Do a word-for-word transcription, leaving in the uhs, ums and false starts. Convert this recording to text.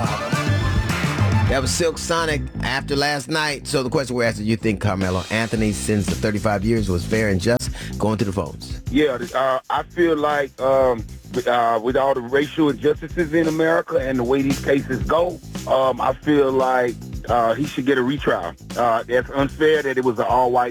That was Silk Sonic after last night. So the question we're asking, you think Carmelo Anthony, since the thirty-five years, was fair and just? Going to the phones. Yeah, uh, I feel like um, uh, with all the racial injustices in America and the way these cases go, um, I feel like uh, he should get a retrial. Uh, it's unfair that it was an all-white